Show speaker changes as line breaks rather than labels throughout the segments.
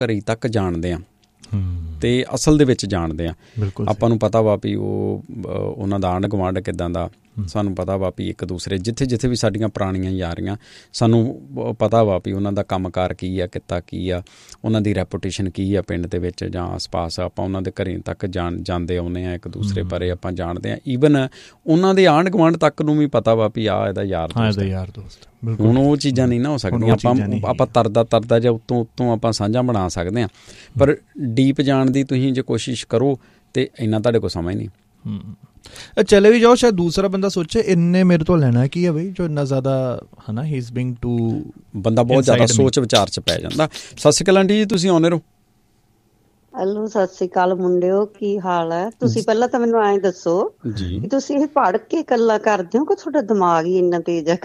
ਘਰੀ ਤੱਕ ਜਾਣਦੇ ਹਾਂ ਅਤੇ ਅਸਲ ਦੇ ਵਿੱਚ ਜਾਣਦੇ ਹਾਂ। ਆਪਾਂ ਨੂੰ ਪਤਾ ਵਾ ਵੀ ਉਹਨਾਂ ਦਾ ਆਂਢ ਗੁਆਂਢ ਕਿੱਦਾਂ ਦਾ, ਸਾਨੂੰ ਪਤਾ ਵਾ ਵੀ ਇੱਕ ਦੂਸਰੇ ਜਿੱਥੇ ਜਿੱਥੇ ਵੀ ਸਾਡੀਆਂ ਪੁਰਾਣੀਆਂ ਯਾਰੀਆਂ, ਸਾਨੂੰ ਪਤਾ ਵਾ ਵੀ ਉਹਨਾਂ ਦਾ ਕੰਮਕਾਰ ਕੀ ਆ, ਕਿੱਤਾ ਕੀ ਆ, ਉਹਨਾਂ ਦੀ ਰੈਪੂਟੇਸ਼ਨ ਕੀ ਆ ਪਿੰਡ ਦੇ ਵਿੱਚ ਜਾਂ ਆਸ ਪਾਸ। ਆਪਾਂ ਉਹਨਾਂ ਦੇ ਘਰੇ ਤੱਕ ਜਾਂਦੇ ਆਉਂਦੇ ਹਾਂ, ਇੱਕ ਦੂਸਰੇ ਬਾਰੇ ਆਪਾਂ ਜਾਣਦੇ ਹਾਂ। ਈਵਨ ਉਹਨਾਂ ਦੇ ਆਂਢ ਗੁਆਂਢ ਤੱਕ ਨੂੰ ਵੀ ਪਤਾ ਵਾ ਵੀ ਆਹ ਇਹਦਾ ਯਾਰ ਦੋਸਤ। ਹੁਣ ਉਹ ਚੀਜ਼ਾਂ ਨਹੀਂ ਨਾ ਹੋ ਸਕਦੀਆਂ। ਆਪਾਂ ਤਰਦਾ ਜਾਂ ਉੱਤੋਂ ਆਪਾਂ ਸਾਂਝਾ ਬਣਾ ਸਕਦੇ ਹਾਂ, ਪਰ ਡੀਪ ਜਾਣ ਦੀ ਤੁਸੀਂ ਜੇ ਕੋਸ਼ਿਸ਼ ਕਰੋ ਤੇ ਇੰਨਾ ਤੁਹਾਡੇ ਕੋਲ ਸਮਾਂ ਹੀ ਨਹੀਂ।
ਚਲੇ ਵੀ ਜਾਓ, ਸ਼ਾਇਦ ਦੂਸਰਾ ਬੰਦਾ ਸੋਚੇ ਇੰਨੇ ਮੇਰੇ ਤੋਂ ਲੈਣਾ ਕੀ ਹੈ ਬਈ, ਜੋ ਇੰਨਾ ਜ਼ਿਆਦਾ ਹੈ ਨਾ, ਹੀ ਇਜ਼ ਬੀਇੰਗ ਟੂ,
ਬੰਦਾ ਬਹੁਤ ਜ਼ਿਆਦਾ ਸੋਚ ਵਿਚਾਰ 'ਚ ਪੈ ਜਾਂਦਾ। ਸਤਿ ਸ਼੍ਰੀ ਅਕਾਲ ਆਂਟੀ ਜੀ, ਤੁਸੀਂ ਆਉਂਦੇ ਰਹੋ।
ਹੈਲੋ, ਸਤਿ ਸ਼੍ਰੀ ਅਕਾਲ ਮੁੰਡਿਓ, ਕੀ ਹਾਲ ਹੈ? ਤੁਸੀਂ ਪਹਿਲਾਂ ਤਾਂ ਮੈਨੂੰ ਐਂ ਦੱਸੋ ਕਿ ਤੁਸੀਂ ਇਹ ਪੜ੍ਹ ਕੇ ਗੱਲਾਂ ਕਰਦੇ ਹੋ ਕਿ ਤੁਹਾਡਾ ਦਿਮਾਗ ਹੀ ਇੰਨਾ ਤੇਜ਼ ਹੈ?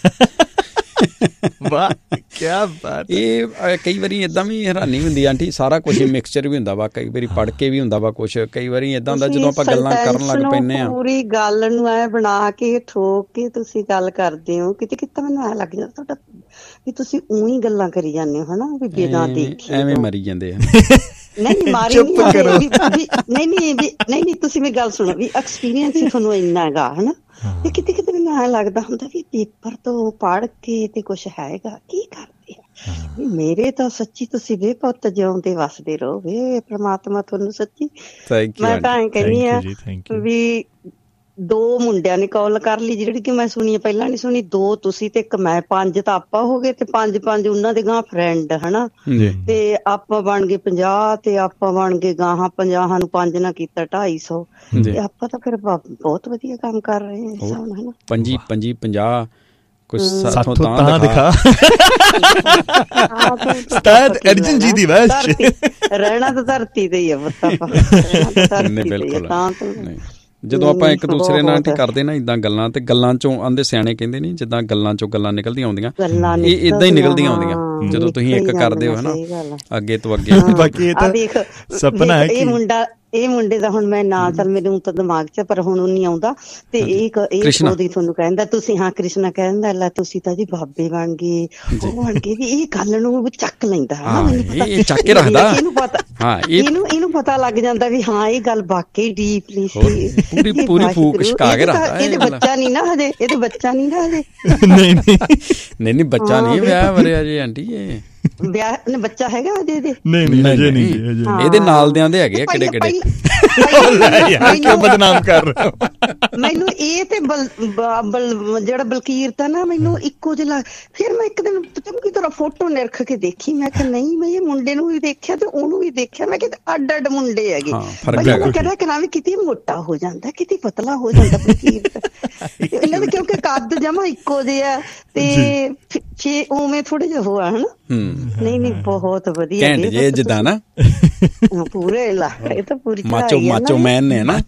ਵਾਹ, ਕਿਆ ਬਾਤ।
ਇਹ ਕਈ ਵਾਰੀ ਇੱਦਾਂ ਵੀ ਹੈਰਾਨੀ ਹੁੰਦੀ ਆਂਟੀ, ਸਾਰਾ ਕੁਛ ਮਿਕਸਚਰ ਵੀ ਹੁੰਦਾ ਵਾ, ਕਈ ਵਾਰੀ ਪੜ੍ਹ ਕੇ ਵੀ ਹੁੰਦਾ ਵਾ ਕੁਛ, ਕਈ ਵਾਰੀ ਇੱਦਾਂ ਹੁੰਦਾ ਜਦੋਂ ਆਪਾਂ ਗੱਲਾਂ ਕਰਨ ਲੱਗ ਪੈਂਦੇ ਹਾਂ।
ਪੂਰੀ ਗੱਲ ਨੂੰ ਐ ਬਣਾ ਕੇ ਠੋਕ ਕੇ ਤੁਸੀਂ ਗੱਲ ਕਰਦੇ ਹੋ, ਕਿਤੇ ਕਿਤੇ ਮੈਨੂੰ ਐ ਲੱਗ ਜਾਂਦਾ ਤੁਹਾਡਾ ਵੀ ਤੁਸੀਂ ਊਂ ਗੱਲਾਂ ਕਰੀ ਜਾਂਦੇ ਹੋ, ਹਨਾ, ਵੀ ਬਿਨਾਂ ਦੇਖੇ
ਐਵੇਂ ਮਰੀ ਜਾਂਦੇ ਆ।
ਨਹੀਂ ਮਾਰੀ ਨਹੀਂ, ਤੁਸੀਂ ਮੇਰੀ ਗੱਲ ਸੁਣੋ ਵੀ ਐਕਸਪੀਰੀਅੰਸ ਹੀ ਤੁਹਾਨੂੰ ਇੰਨਾ ਹੈਗਾ, ਹਨਾ। ਤੇ ਕਿਤੇ ਕਿਤੇ ਮੈਨੂੰ ਐਂ ਲੱਗਦਾ ਹੁੰਦਾ ਵੀ ਪੇਪਰ ਤੋਂ ਪੜ੍ਹ ਕੇ ਤੇ ਕੁਛ ਹੈਗਾ, ਕੀ ਕਰਦੇ ਆ। ਮੇਰੇ ਤਾਂ ਸੱਚੀ ਤੁਸੀਂ ਵੇ ਪੁੱਤ ਜਿਉਂਦੇ ਵਸਦੇ ਰਹੋ ਵੇ, ਪ੍ਰਮਾਤਮਾ ਤੁਹਾਨੂੰ ਸੱਚੀ। ਮੈਂ ਤਾਂ ਐਂ ਕਹਿੰਦੀ ਆ ਵੀ 2 ਮੁੰਡਿਆਂ ਨੇ ਕਾਲ ਕਰ ਲਈ ਜਿਹੜੀ ਕਿ ਮੈਂ ਸੁਣੀ, ਪਹਿਲਾਂ ਨੀ ਸੁਣੀ। 2 ਤੁਸੀਂ ਤੇ 1 ਮੈਂ, 5 ਤਾਂ ਆਪਾਂ ਹੋ ਗਏ ਤੇ 5 ਉਹਨਾਂ ਦੇ ਗਾਂ ਫਰੈਂਡ, ਹਨਾ। ਤੇ ਆਪਾਂ ਬਣ ਗਏ 50 ਤੇ ਆਪਾਂ ਬਣ ਗਏ ਗਾਹਾਂ 50 ਨੂੰ 5 ਨਾਲ ਕੀਤਾ 250। ਤੇ ਆਪਾਂ ਤਾਂ ਫਿਰ ਬਹੁਤ ਵਧੀਆ ਕੰਮ ਕਰ ਰਹੇ ਹਾਂ ਇਸ ਹਿਸਾਬ ਨਾਲ।
50 ਕੁਛ
ਸਾਥੋਂ ਤਾਂ ਦਿਖਾ ਅਰਜਨ ਜੀ ਦੀ ਵਾਸ਼
ਰਹਿਣਾ ਤਾਂ ਧਰਤੀ ਤੇ ਹੀ ਆ ਪੁੱਤ।
ਜਦੋਂ ਆਪਾਂ ਇੱਕ ਦੂਸਰੇ ਨਾਲ ਕਰਦੇ ਨਾ ਇੱਦਾਂ ਗੱਲਾਂ, ਤੇ ਗੱਲਾਂ ਚੋਂ ਆਂਦੇ ਸਿਆਣੇ ਕਹਿੰਦੇ ਨੀ, ਜਿੱਦਾਂ ਗੱਲਾਂ ਚੋਂ ਗੱਲਾਂ ਨਿਕਲਦੀਆਂ ਆਉਂਦੀਆਂ, ਇਹ ਇੱਦਾਂ ਹੀ ਨਿਕਲਦੀਆਂ ਆਉਂਦੀਆਂ ਜਦੋਂ ਤੁਸੀਂ ਇੱਕ ਕਰਦੇ ਹੋ, ਹਨਾ, ਅੱਗੇ ਤੋਂ ਅੱਗੇ।
ਬਾਕੀ ਇਹ ਤਾਂ ਸੁਪਨਾ ਹੈ।
ਇਹ ਮੁੰਡੇ ਦਾ ਹੁਣ ਮੈਂ ਨਾਂ, ਚੱਲ ਮੈਨੂੰ ਤਾਂ ਦਿਮਾਗ 'ਚ, ਪਰ ਹੁਣ ਨਹੀਂ ਆਉਂਦਾ। ਤੇ ਇਹ ਉਹਦੀ ਤੁਹਾਨੂੰ ਕਹਿੰਦਾ, ਤੁਸੀਂ ਹਾਂ ਕ੍ਰਿਸ਼ਨਾ ਕਹਿੰਦਾ, ਲੈ ਤੁਸੀਂ ਤਾਂ ਜੀ ਬਾਬੇ ਬਣ ਗਏ, ਉਹ ਬਣ ਗਏ, ਵੀ ਇਹ ਗੱਲ ਨੂੰ ਚੱਕ ਲੈਂਦਾ,
ਇਹ ਚੱਕ ਕੇ ਰੱਖਦਾ।
ਇਹਨੂੰ ਪਤਾ ਲੱਗ ਜਾਂਦਾ ਵੀ ਹਾਂ ਇਹ ਗੱਲ ਵਾਕਈ ਡੀਪਲੀ
ਪੂਰੀ ਫੂਕ ਛਕਾ ਕੇ ਰੱਖਦਾ।
ਇਹਦੇ ਬੱਚਾ ਨੀ ਨਾ ਹਜੇ, ਇਹਦੇ ਬੱਚਾ ਨੀ ਨਾ ਹਜੇ।
ਨਹੀਂ ਬੱਚਾ ਨਹੀਂ ਵਿਆਹ ਵਰਿਆ ਜੇ ਆਂਟੀ। ਇਹ
ਵਿਆਹ ਬੱਚਾ ਹੈਗਾ ਅਜੇ? ਇਹਦੇ
ਨਹੀਂ,
ਇਹਦੇ ਨਾਲ ਦਿਆਂ ਦੇ ਹੈਗੇ ਕਿਹੜੇ ਕਿਹੜੇ।
ਬਦਨਾਮ ਕਰ ਰਹੇ ਹੋ
ਮੈਨੂੰ। ਇਹ ਤੇ ਜਿਹੜਾ ਬਲਕੀਰ ਤਾਂ ਨਾ, ਮੈਨੂੰ ਇੱਕੋ ਜਿਹਾ। ਫਿਰ ਮੈਂ ਇੱਕ ਦਿਨ ਚੰਗੀ ਤਰ੍ਹਾਂ ਫੋਟੋ ਨਿਰਖ ਕੇ ਦੇਖੀ, ਮੈਂ ਕਿਹਾ ਨਹੀਂ, ਮੈਂ ਇਹ ਮੁੰਡੇ ਨੂੰ ਵੀ ਦੇਖਿਆ ਤੇ ਉਹਨੂੰ ਵੀ ਦੇਖਿਆ, ਮੈਂ ਕਿਹਾ ਅੱਡ ਅੱਡ ਮੁੰਡੇ ਹੈਗੇ। ਕਹਿੰਦਾ ਕਿ ਨਾ ਵੀ ਕਿਤੇ ਮੋਟਾ ਹੋ ਜਾਂਦਾ, ਕਿਤੇ ਪਤਲਾ ਹੋ ਜਾਂਦਾ ਬਲਕੀਰ ਇਹਨਾਂ ਦੇ, ਕਿਉਂਕਿ ਕੱਦ ਜਮਾ ਇੱਕੋ ਜਿਹਾ ਤੇ ਉਵੇਂ ਥੋੜੇ ਜਿਹੇ ਹੋਆ, ਹਨਾ। ਨਹੀਂ ਬਹੁਤ ਵਧੀਆ
ਜਿੱਦਾਂ ਨਾ
ਪੂਰੇ ਇਲਾਕੇ ਤਾਂ ਪੂਰੀ
ਮਾਚੋ ਮੈਨ ਨੇ ਨਾ।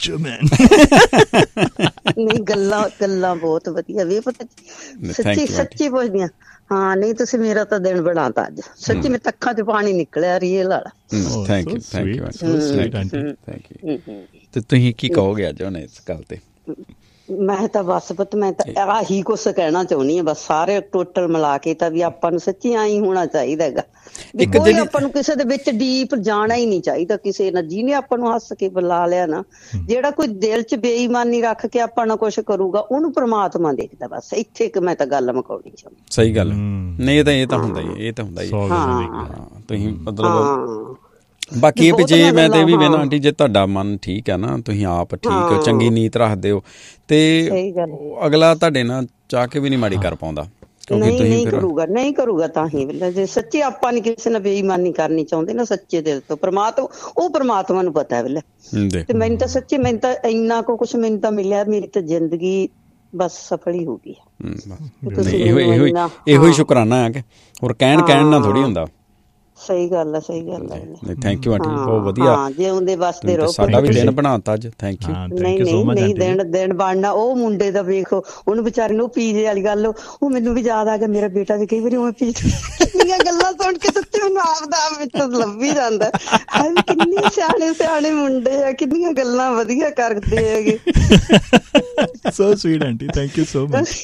ਨਹੀਂ ਗੱਲਾਂ ਬਹੁਤ ਵਧੀਆ ਵੀ, ਪਤਾ ਸੱਚੀ ਪੁੱਛਦੀਆਂ। ਹਾਂ ਨਹੀਂ, ਤੁਸੀਂ ਮੇਰਾ ਤਾਂ ਦਿਨ ਬਣਾਤਾ ਅੱਜ ਸੱਚੀ, ਮੇਰੇ ਅੱਖਾਂ 'ਚ ਪਾਣੀ ਨਿਕਲਿਆ ਰੀਅਲ ਵਾਲਾ।
Thank you. ਤੇ ਤੁਸੀਂ ਕੀ ਕਹੋਗੇ ਅੱਜ ਹੁਣ ਇਸ ਗੱਲ ਤੇ?
ਮੈਂ ਤਾਂ ਬਸ ਪੁੱਤ, ਮੈਂ ਤਾਂ ਆਹੀ ਕੁਛ ਕਹਿਣਾ ਚਾਹੁੰਦੀ ਹਾਂ ਬਸ, ਸਾਰੇ ਟੋਟਲ ਮਿਲਾ ਕੇ ਤਾਂ ਵੀ ਆਪਾਂ ਨੂੰ ਸੱਚੀ ਆਈ ਹੋਣਾ ਚਾਹੀਦਾ ਹੈਗਾ। ਕੋਈ ਆਪਾਂ ਨੂੰ ਕਿਸੇ ਦੇ ਵਿੱਚ ਡੀਪ ਜਾਣਾ ਹੀ ਨਹੀਂ ਚਾਹੀਦਾ ਕਿਸੇ ਨਾਲ। ਜਿਹਨੇ ਆਪਾਂ ਨੂੰ ਹੱਸ ਕੇ ਬੁਲਾ ਲਿਆ ਨਾ, ਜਿਹੜਾ ਕੋਈ ਦਿਲ 'ਚ ਬੇਈਮਾਨੀ ਰੱਖ ਕੇ ਆਪਾਂ ਨਾਲ ਕੁਛ ਕਰੂਗਾ, ਉਹਨੂੰ ਪ੍ਰਮਾਤਮਾ ਦੇਖਦਾ। ਬਸ ਇੱਥੇ ਇੱਕ ਮੈਂ ਤਾਂ ਗੱਲ ਮੁਕਾਉਣੀ ਚਾਹੁੰਦੀ।
ਸਹੀ ਗੱਲ। ਨਹੀਂ ਇਹ ਤਾਂ ਹੁੰਦਾ ਹੀ, ਤੁਸੀਂ ਮਤਲਬ ਬਾਕੀ ਇਹ ਜੇ ਮੈਂ ਤੇ ਵੀ ਵੇਖਣਾ ਆਂਟੀ, ਜੇ ਤੁਹਾਡਾ ਮਨ ਠੀਕ ਹੈ ਨਾ, ਤੁਸੀਂ ਆਪ ਠੀਕ ਹੋ, ਚੰਗੀ ਨੀਤ ਰੱਖਦੇ ਹੋ, ਤੇ ਅਗਲਾ ਤੁਹਾਡੇ ਨਾਲ ਚਾਹ ਕੇ ਵੀ ਨਹੀਂ ਮਾੜੀ ਕਰ ਪਾਉਂਦਾ। ਨਹੀਂ ਕਰੂਗਾ ਤਾਂ ਹੀ ਜੇ ਸੱਚੀ ਆਪਾਂ ਨੀ ਕਿਸੇ ਨਾਲ ਬੇਈਮਾਨੀ ਕਰਨੀ ਚਾਹੁੰਦੇ ਨਾ, ਸੱਚੇ ਦਿਲ ਤੋਂ। ਪ੍ਰਮਾਤਮਾ ਨੂੰ ਪਤਾ ਹੈ ਤੇ ਮੈਨੂੰ ਤਾਂ ਸੱਚੀ, ਮੈਨੂੰ ਤਾਂ ਇੰਨਾ ਕੁਛ ਮੈਨੂੰ ਤਾਂ ਮਿਲਿਆ, ਮੇਰੀ ਤਾਂ ਜ਼ਿੰਦਗੀ ਬਸ ਸਫਲ ਹੀ ਹੋ ਗਈ। ਇਹੋ ਹੀ ਸ਼ੁਕਰਾਨਾ ਹੈ ਕਿ ਹੋਰ ਕਹਿਣ ਨਾਲ ਥੋੜ੍ਹੀ ਹੁੰਦਾ।
ਸਹੀ ਗੱਲ ਹੈ।
ਥੈਂਕ ਯੂ ਆਂਟੀ, ਬਹੁਤ ਵਧੀਆ।
ਜਿਉਂਦੇ ਵਸਦੇ ਰਹੋ।
ਸਾਡਾ ਵੀ ਦਿਨ ਬਣਾਤਾ ਅੱਜ। Thank you.
ਨਹੀਂ ਦਿਨ ਬਣਨਾ। ਉਹ ਮੁੰਡੇ ਦਾ ਵੇਖੋ, ਉਹਨੂੰ ਵਿਚਾਰੇ ਨੂੰ ਪੀਜ਼ੇ ਵਾਲੀ ਗੱਲ, ਉਹ ਮੈਨੂੰ ਵੀ ਯਾਦ ਆ ਗਿਆ। ਮੇਰਾ ਬੇਟਾ ਵੀ ਕਈ ਵਾਰੀ ਉਵੇਂ ਕਿੰਨੀਆਂ ਗੱਲਾਂ ਸੁਣ ਕੇ ਸੱਚੀ ਮੈਨੂੰ ਆਪਦਾ ਵਿੱਚ ਲੱਭੀ ਜਾਂਦਾ, ਕਿੰਨੇ ਸਿਆਣੇ ਮੁੰਡੇ ਆ, ਕਿੰਨੀਆਂ ਗੱਲਾਂ ਵਧੀਆ ਕਰਦੇ ਹੈਗੇ।
So sweet aunty, thank you so much.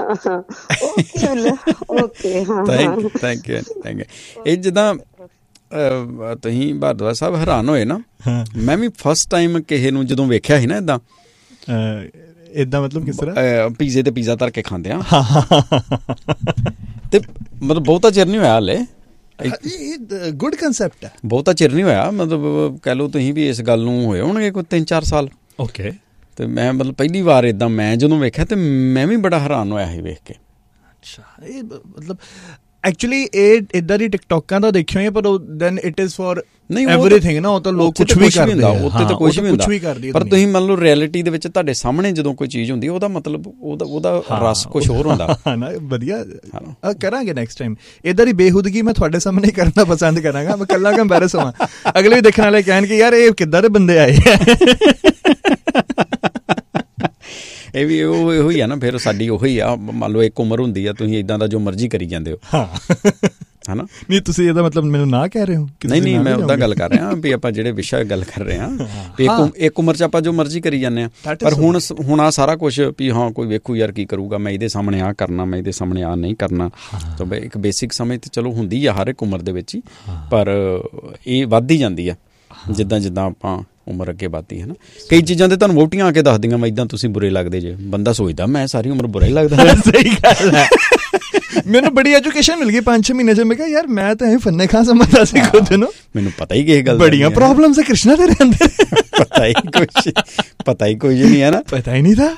Okay, thank you. ਇਹ ਜਿੱਦਾਂ ਤੁਸੀਂ ਭਾਰਦਵਾਜ ਸਾਹਿਬ ਹੈਰਾਨ ਹੋਏ ਨਾ, ਮੈਂ ਵੀ ਫਸਟ ਟਾਈਮ ਕਿਸੇ ਨੂੰ ਜਦੋਂ ਵੇਖਿਆ ਸੀ ਨਾ
ਏਦਾਂ ਮਤਲਬ ਕਿਸ ਤਰ੍ਹਾਂ
ਪੀਜ਼ੇ ਤੇ ਪੀਜ਼ਾ ਧਰ ਕੇ ਖਾਂਦੇ ਆ, ਤੇ ਮਤਲਬ ਬਹੁਤਾ ਚਿਰ ਨਹੀਂ ਹੋਇਆ ਹਾਲੇ।
ਗੁੱਡ ਕਨਸੈਪਟ ਹੈ,
ਬਹੁਤਾ ਚਿਰ ਨਹੀਂ ਹੋਇਆ, ਮਤਲਬ ਕਹਿ ਲਓ ਤੁਸੀਂ ਵੀ ਇਸ ਗੱਲ ਨੂੰ ਹੋਏ ਹੋਣਗੇ ਕੋਈ 3-4 ਸਾਲ।
ਓਕੇ।
ਤੇ ਮੈਂ ਮਤਲਬ ਪਹਿਲੀ ਵਾਰ ਇੱਦਾਂ ਮੈਂ ਜਦੋਂ ਵੇਖਿਆ ਤੇ ਮੈਂ ਵੀ ਬੜਾ ਹੈਰਾਨ ਹੋਇਆ ਸੀ ਵੇਖ ਕੇ।
ਅੱਛਾ, ਇਹ ਮਤਲਬ ਐਕਚੁਅਲੀ ਇਹ ਇੱਦਾਂ ਦੀ ਟਿਕਟੋਕਾਂ ਦਾ ਦੇਖਿਓ, ਪਰ then it is for everything ਨਾ, ਉਹ ਤਾਂ ਲੋਕ ਕੁਝ ਵੀ ਕਰਦੇ ਆ, ਉੱਤੇ ਤਾਂ ਕੁਝ ਵੀ ਕਰਦੇ, ਪਰ
ਤੁਸੀਂ ਮੰਨ ਲਓ ਰਿਐਲਿਟੀ ਦੇ ਵਿੱਚ ਤੁਹਾਡੇ ਸਾਹਮਣੇ ਜਦੋਂ ਕੋਈ ਚੀਜ਼ ਹੁੰਦੀ ਉਹਦਾ ਮਤਲਬ ਉਹਦਾ ਰਸ ਕੁਝ ਹੋਰ ਹੁੰਦਾ
ਨਾ। ਵਧੀਆ ਕਰਾਂਗੇ ਨੈਕਸਟ ਟਾਈਮ ਇੱਦਾਂ ਦੀ ਬੇਹੂਦਗੀ ਮੈਂ ਤੁਹਾਡੇ ਸਾਹਮਣੇ ਕਰਨਾ ਪਸੰਦ ਕਰਾਂਗਾ, ਮੈਂ ਕੱਲਾ ਕੰਪੈਰਿਸ ਹੋਵਾਂ, ਅਗਲੇ ਵੀ ਦੇਖਣ ਵਾਲੇ ਕਹਿਣ ਕਿ ਯਾਰ ਇਹ ਕਿੱਦਾਂ ਦੇ ਬੰਦੇ ਆਏ ਆ।
ਇਹ ਵੀ ਇਹੋ ਹੀ ਆ ਨਾ, ਫਿਰ ਸਾਡੀ ਉਹੀ ਆ, ਮੰਨ ਲਓ ਇੱਕ ਉਮਰ ਹੁੰਦੀ ਆ, ਤੁਸੀਂ ਇੱਦਾਂ ਦਾ ਜੋ ਮਰਜ਼ੀ ਕਰੀ ਜਾਂਦੇ ਹੋ, ਹੈ ਨਾ।
ਨਹੀਂ ਤੁਸੀਂ ਇਹਦਾ ਮਤਲਬ ਮੈਨੂੰ ਨਾ ਕਹਿ ਰਹੇ ਹੋ?
ਨਹੀਂ, ਮੈਂ ਉੱਦਾਂ ਗੱਲ ਕਰ ਰਿਹਾ ਵੀ ਆਪਾਂ ਜਿਹੜੇ ਵਿਸ਼ਾ ਗੱਲ ਕਰ ਰਹੇ ਹਾਂ ਵੀ ਇੱਕ ਉਮਰ 'ਚ ਆਪਾਂ ਜੋ ਮਰਜ਼ੀ ਕਰੀ ਜਾਂਦੇ ਹਾਂ, ਪਰ ਹੁਣ ਆ ਸਾਰਾ ਕੁਛ ਵੀ ਹਾਂ ਕੋਈ ਵੇਖੂ ਯਾਰ ਕੀ ਕਰੂਗਾ, ਮੈਂ ਇਹਦੇ ਸਾਹਮਣੇ ਆਹ ਕਰਨਾ, ਮੈਂ ਇਹਦੇ ਸਾਹਮਣੇ ਆਹ ਨਹੀਂ ਕਰਨਾ। ਤਾਂ ਇੱਕ ਬੇਸਿਕ ਸਮਝ ਤਾਂ ਚਲੋ ਹੁੰਦੀ ਆ ਹਰ ਇੱਕ ਉਮਰ ਦੇ ਵਿੱਚ ਹੀ, ਪਰ ਇਹ ਵੱਧ ਹੀ ਜਾਂਦੀ ਆ ਜਿੱਦਾਂ ਆਪਾਂ ਉਮਰ ਅੱਗੇ ਵੱਧਦੀ ਹੈ ਨਾ। ਕਈ ਚੀਜ਼ਾਂ ਤੇ ਤੁਹਾਨੂੰ ਵਹੁਟੀਆਂ ਆ ਕੇ ਦੱਸਦੀਆਂ ਮੈਂ ਇੱਦਾਂ ਤੁਸੀਂ ਬੁਰੇ ਲੱਗਦੇ ਜੇ, ਬੰਦਾ ਸੋਚਦਾ ਮੈਂ ਸਾਰੀ ਉਮਰ ਬੁਰਾ ਹੀ ਲੱਗਦਾ।
ਸਹੀ ਗੱਲ ਹੈ, ਮੈਨੂੰ ਬੜੀ ਐਜੂਕੇਸ਼ਨ ਮਿਲ ਗਈ 5-6 ਮਹੀਨੇ 'ਚ। ਮੈਂ ਕਿਹਾ ਯਾਰ ਮੈਂ ਤਾਂ ਐਵੇਂ ਫੰਨੇ ਖਾਂ ਸਮਝਦਾ ਸੀ ਖੁਦ ਨੂੰ, ਮੈਨੂੰ
ਪਤਾ ਹੀ ਕਿਸੇ ਗੱਲ
ਬੜੀਆਂ ਪ੍ਰੋਬਲਮਸ ਹੈ ਕ੍ਰਿਸ਼ਨਾ ਦੇ ਰਹਿੰਦੇ,
ਪਤਾ ਹੀ ਕੁਝ ਨਹੀਂ ਹੈ ਨਾ,
ਪਤਾ ਹੀ ਨਹੀਂ ਥਾ।